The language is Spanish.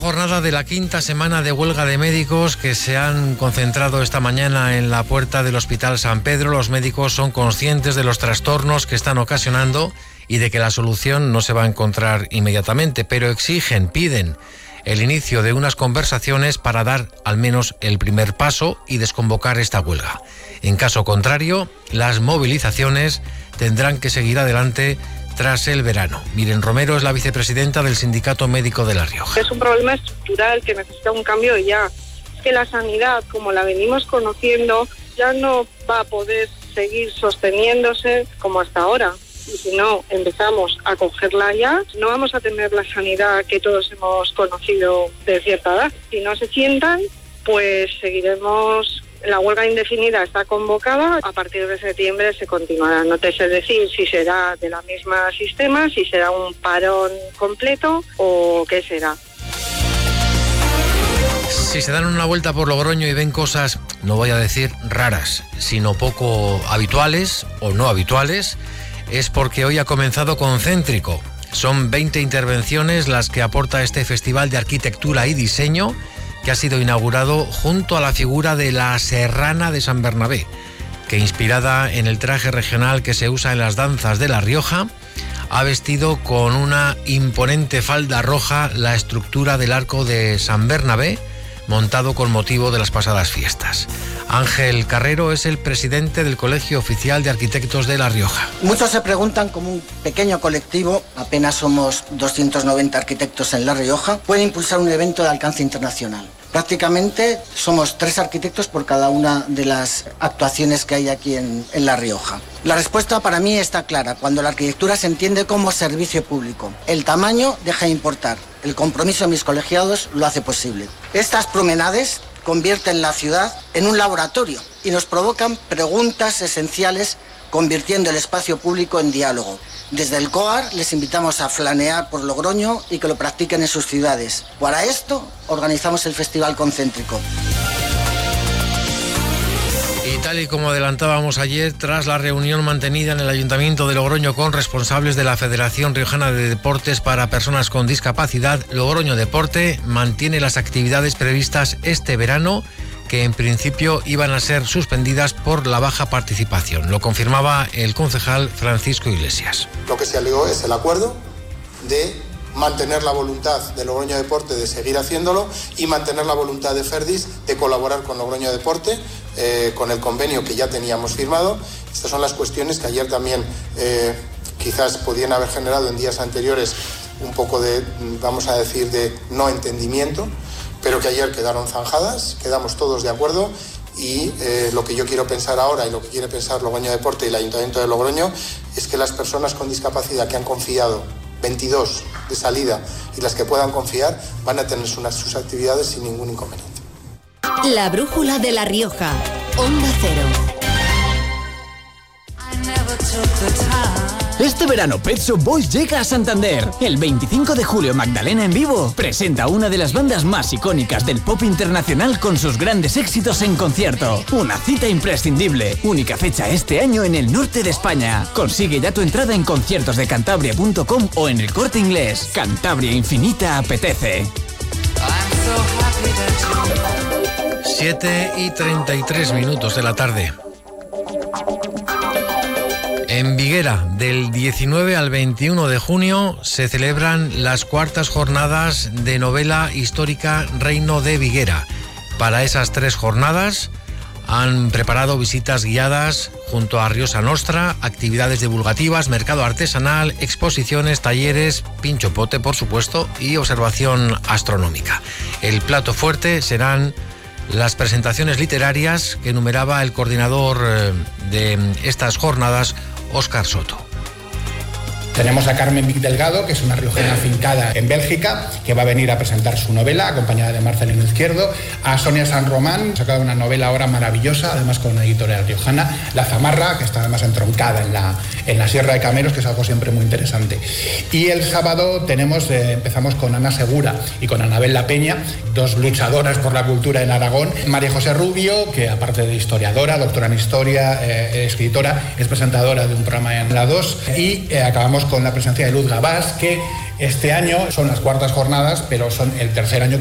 Jornada de la quinta semana de huelga de médicos que se han concentrado esta mañana en la puerta del Hospital San Pedro. Los médicos son conscientes de los trastornos que están ocasionando y de que la solución no se va a encontrar inmediatamente, pero piden el inicio de unas conversaciones para dar al menos el primer paso y desconvocar esta huelga. En caso contrario, las movilizaciones tendrán que seguir adelante tras el verano. Miren Romero es la vicepresidenta del Sindicato Médico de La Rioja. Es un problema estructural que necesita un cambio ya. Es que la sanidad, como la venimos conociendo, ya no va a poder seguir sosteniéndose como hasta ahora. Y si no empezamos a cogerla ya, no vamos a tener la sanidad que todos hemos conocido de cierta edad. Si no se sientan, pues seguiremos. La huelga indefinida está convocada, a partir de septiembre se continuará. No te sé decir si será de la misma sistema, si será un parón completo o qué será. Si se dan una vuelta por Logroño y ven cosas, no voy a decir raras, sino poco habituales o no habituales, es porque hoy ha comenzado Concéntrico. Son 20 intervenciones las que aporta este Festival de Arquitectura y Diseño, que ha sido inaugurado junto a la figura de la Serrana de San Bernabé, que inspirada en el traje regional que se usa en las danzas de La Rioja, ha vestido con una imponente falda roja la estructura del arco de San Bernabé, montado con motivo de las pasadas fiestas. Ángel Carrero es el presidente del Colegio Oficial de Arquitectos de La Rioja. Muchos se preguntan cómo un pequeño colectivo, apenas somos 290 arquitectos en La Rioja, puede impulsar un evento de alcance internacional. Prácticamente somos 3 arquitectos por cada una de las actuaciones que hay aquí en La Rioja. La respuesta para mí está clara: cuando la arquitectura se entiende como servicio público. El tamaño deja de importar, el compromiso de mis colegiados lo hace posible. Estas promenades convierten la ciudad en un laboratorio y nos provocan preguntas esenciales, convirtiendo el espacio público en diálogo. Desde el COAR les invitamos a flanear por Logroño y que lo practiquen en sus ciudades. Para esto organizamos el Festival Concéntrico. Y tal y como adelantábamos ayer, tras la reunión mantenida en el Ayuntamiento de Logroño con responsables de la Federación Riojana de Deportes para Personas con Discapacidad, Logroño Deporte mantiene las actividades previstas este verano, que en principio iban a ser suspendidas por la baja participación. Lo confirmaba el concejal Francisco Iglesias. Lo que se alegó es el acuerdo de mantener la voluntad de Logroño Deporte de seguir haciéndolo y mantener la voluntad de Ferdis de colaborar con Logroño Deporte, con el convenio que ya teníamos firmado. Estas son las cuestiones que ayer también quizás podían haber generado en días anteriores un poco de, vamos a decir, de no entendimiento, pero que ayer quedaron zanjadas, quedamos todos de acuerdo y lo que yo quiero pensar ahora y lo que quiere pensar Logroño Deporte y el Ayuntamiento de Logroño es que las personas con discapacidad que han confiado 22 de salida y las que puedan confiar van a tener sus actividades sin ningún inconveniente. La brújula de La Rioja, Onda Cero. Este verano Pet Shop Boys llega a Santander. El 25 de julio Magdalena en vivo presenta una de las bandas más icónicas del pop internacional con sus grandes éxitos en concierto. Una cita imprescindible. Única fecha este año en el norte de España. Consigue ya tu entrada en conciertosdecantabria.com o en el Corte Inglés. Cantabria Infinita apetece. 7:33 de la tarde. En Viguera, del 19 al 21 de junio, se celebran las cuartas jornadas de novela histórica Reino de Viguera. Para esas 3 jornadas han preparado visitas guiadas junto a Riosa Nostra, actividades divulgativas, mercado artesanal, exposiciones, talleres, pincho pote, por supuesto, y observación astronómica. El plato fuerte serán las presentaciones literarias que enumeraba el coordinador de estas jornadas, Óscar Soto. Tenemos a Carmen Vic Delgado, que es una riojana afincada en Bélgica, que va a venir a presentar su novela, acompañada de Marcelino Izquierdo. A Sonia San Román, sacado una novela ahora maravillosa, además con una editorial riojana, La Zamarra, que está además entroncada en la Sierra de Cameros, que es algo siempre muy interesante. Y el sábado empezamos con Ana Segura y con Anabel La Peña, dos luchadoras por la cultura en Aragón. María José Rubio, que aparte de historiadora, doctora en historia, escritora, es presentadora de un programa en La 2. Y acabamos con la presencia de Luz Gabás, que este año son las cuartas jornadas, pero son el tercer año